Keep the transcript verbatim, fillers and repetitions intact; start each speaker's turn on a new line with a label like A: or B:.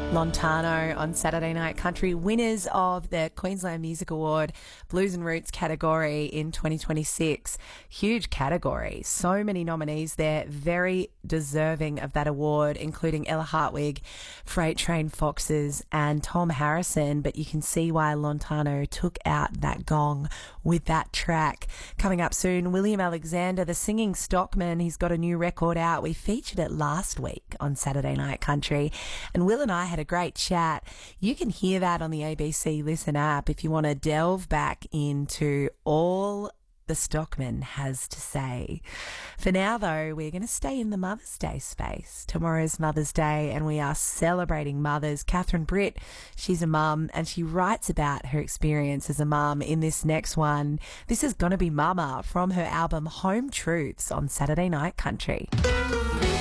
A: Lontano on Saturday Night Country, winners of the Queensland Music Award Blues and Roots category in twenty twenty-six. Huge category. So many nominees there, very deserving of that award, including Ella Hartwig, Freight Train Foxes and Tom Harrison. But you can see why Lontano took out that gong with that track. Coming up soon, William Alexander, the singing stockman. He's got a new record out. We featured it last week on Saturday Night Country, and Will and I had a great chat. You can hear that on the A B C Listen app if you want to delve back into all the Stockman has to say. For now, though, we're going to stay in the Mother's Day space. Tomorrow's Mother's Day, and we are celebrating mothers. Catherine Britt, she's a mum, and she writes about her experience as a mum in this next one. This is going to be Mama from her album Home Truths on Saturday Night Country.